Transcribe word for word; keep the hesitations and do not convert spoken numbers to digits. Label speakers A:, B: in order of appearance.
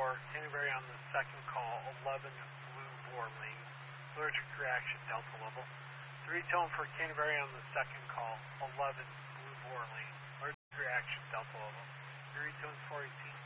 A: for Canterbury on the second call, eleven Blue Boar Lane. Allergic reaction, Delta level. three tone for Canterbury on the second call, eleven Blue Boar Lane. Allergic reaction, Delta level. three tone four eighteen.